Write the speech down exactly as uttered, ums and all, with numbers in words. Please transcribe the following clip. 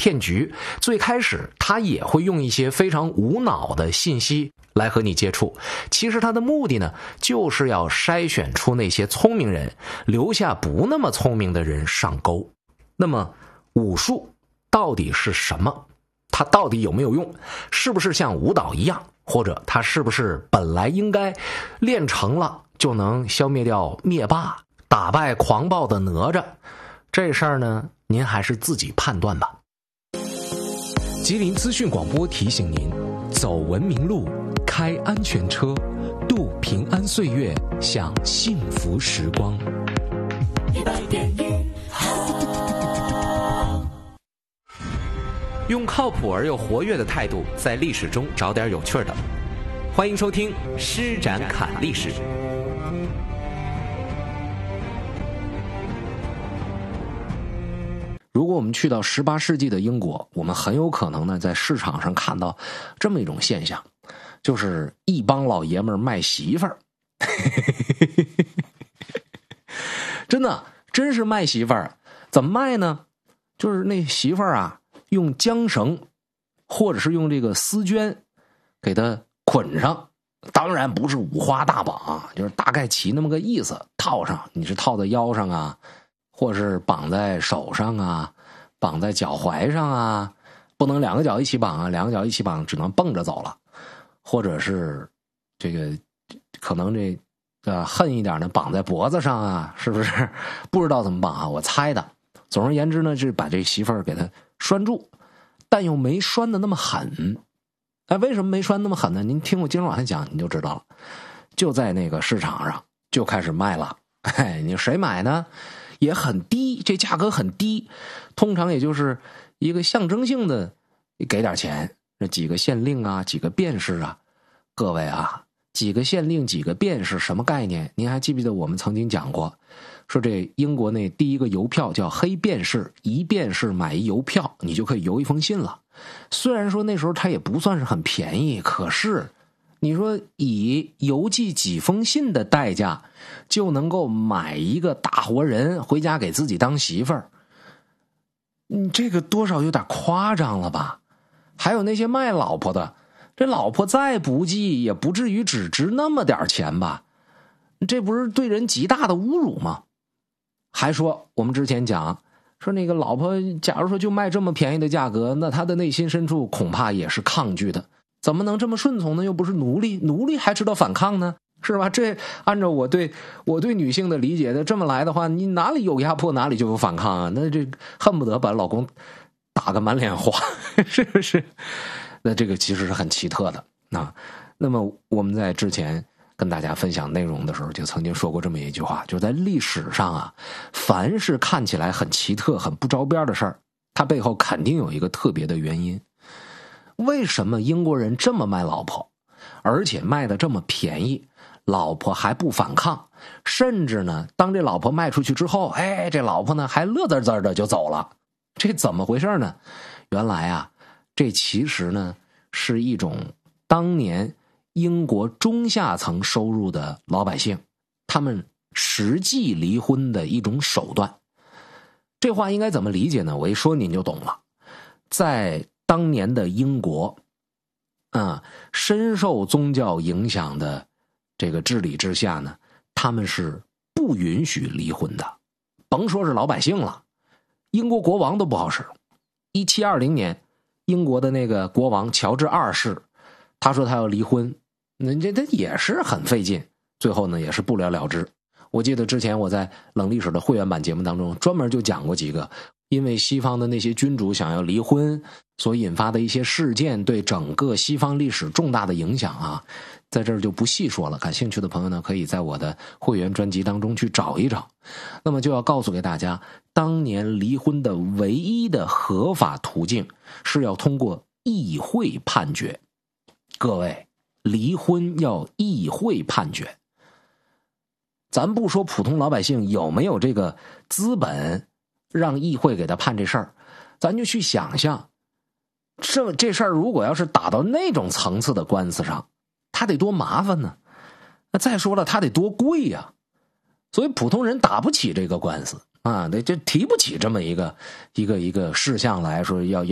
骗局，最开始他也会用一些非常无脑的信息来和你接触。其实他的目的呢，就是要筛选出那些聪明人，留下不那么聪明的人上钩。那么武术到底是什么？它到底有没有用？是不是像舞蹈一样？或者它是不是本来应该练成了就能消灭掉灭霸，打败狂暴的哪吒？这事儿呢，您还是自己判断吧。 吉林资讯广播提醒您：走文明路，开安全车，度平安岁月，享幸福时光。一百点一用靠谱而又活跃的态度，在历史中找点有趣的。欢迎收听《施展侃历史》。 如果我们去到十八世纪的英国，我们很有可能呢在市场上看到这么一种现象，就是一帮老爷们儿卖媳妇儿。真的，真是卖媳妇儿。怎么卖呢？就是那媳妇儿啊，用缰绳或者是用这个丝绢给它捆上，当然不是五花大绑，就是大概齐那么个意思，套上。你是套在腰上啊，或是绑在手上啊，绑在脚踝上啊，不能两个脚一起绑啊，两个脚一起绑只能蹦着走了。或者是这个可能这呃恨一点呢，绑在脖子上啊，是不是？不知道怎么绑啊，我猜的。总而言之呢，是把这媳妇儿给他拴住，但又没拴的那么狠。哎，为什么没拴那么狠呢？您听我接着往下讲，你就知道了。就在那个市场上就开始卖了。哎，你谁买呢？也很低，这价格很低，通常也就是一个象征性的给点钱，这几个县令啊，几个便士啊。各位啊，几个县令几个便士什么概念？您还记不记得我们曾经讲过，说这英国那第一个邮票叫黑便士，一便士买一邮票，你就可以邮一封信了。虽然说那时候它也不算是很便宜，可是你说以邮寄几封信的代价就能够买一个大活人回家给自己当媳妇儿，你这个多少有点夸张了吧？还有那些卖老婆的，这老婆再不济也不至于只值那么点钱吧？这不是对人极大的侮辱吗？还说我们之前讲说那个老婆假如说就卖这么便宜的价格，那她的内心深处恐怕也是抗拒的，怎么能这么顺从呢？又不是奴隶，奴隶还知道反抗呢，是吧？这按照我对我对女性的理解的这么来的话，你哪里有压迫哪里就有反抗啊，那这恨不得把老公打个满脸花，是不是？那这个其实是很奇特的啊。那么我们在之前跟大家分享内容的时候，就曾经说过这么一句话，就是在历史上啊，凡是看起来很奇特、很不着边的事儿，它背后肯定有一个特别的原因。为什么英国人这么卖老婆，而且卖的这么便宜，老婆还不反抗，甚至呢，当这老婆卖出去之后，哎，这老婆呢还乐滋滋的就走了，这怎么回事呢？原来啊，这其实呢是一种当年英国中下层收入的老百姓，他们实际离婚的一种手段。这话应该怎么理解呢？我一说您就懂了。在当年的英国啊，深受宗教影响的这个治理之下呢，他们是不允许离婚的，甭说是老百姓了，英国国王都不好使。一七二零年，英国的那个国王乔治二世，他说他要离婚，那这他也是很费劲，最后呢也是不了了之。我记得之前我在冷历史的会员版节目当中专门就讲过几个因为西方的那些君主想要离婚所引发的一些事件对整个西方历史重大的影响啊，在这儿就不细说了，感兴趣的朋友呢可以在我的会员专辑当中去找一找。那么就要告诉给大家，当年离婚的唯一的合法途径是要通过议会判决。各位，离婚要议会判决，咱不说普通老百姓有没有这个资本让议会给他判这事儿，咱就去想象，这这事儿如果要是打到那种层次的官司上，他得多麻烦呢？那再说了，他得多贵呀！所以普通人打不起这个官司啊，这提不起这么一个一个一个事项来说要要。